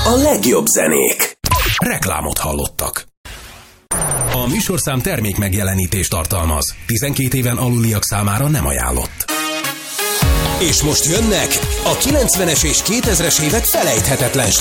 A legjobb zenék. Reklámot hallottak. A műsorszám termék megjelenítést tartalmaz. 12 éven aluliak számára nem ajánlott. És most jönnek a 90-es és 2000-es évek felejthetetlen